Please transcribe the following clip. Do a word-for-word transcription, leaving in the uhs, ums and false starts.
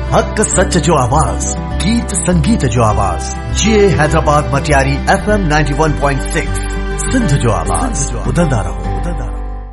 हक सच जो आवाज, गीत संगीत जो आवाज, ये Hyderabad Matiari F M ninety one point six Sindh जो आवाज, बदलदा रहो, बदलदा रहो।